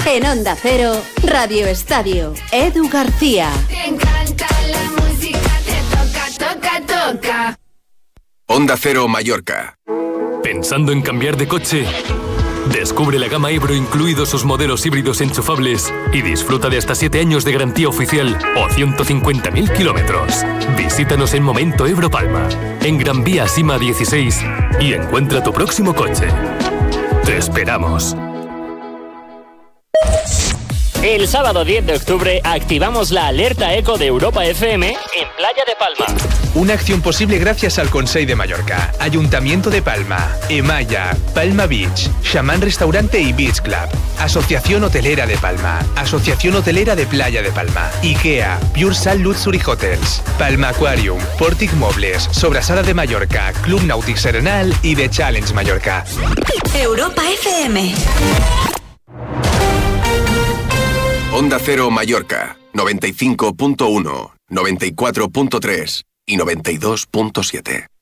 En Onda Cero, Radio Estadio, Edu García. Te encanta la música, te toca. Onda Cero Mallorca. ¿Pensando en cambiar de coche? Descubre la gama Ebro, incluidos sus modelos híbridos enchufables, y disfruta de hasta 7 años de garantía oficial o 150.000 kilómetros. Visítanos en Momento Ebro Palma, en Gran Vía Sima 16, y encuentra tu próximo coche. Te esperamos. El sábado 10 de octubre activamos la alerta eco de Europa FM en Playa de Palma. Una acción posible gracias al Consell de Mallorca, Ayuntamiento de Palma, Emaya, Palma Beach, Xamán Restaurante y Beach Club, Asociación Hotelera de Palma, Asociación Hotelera de Playa de Palma, IKEA, Pure Sal Luxury Hotels, Palma Aquarium, Portic Mobles, Sobrasada de Mallorca, Club Nàutic Serenal y The Challenge Mallorca. Europa FM. Onda Cero Mallorca, 95.1, 94.3 y 92.7.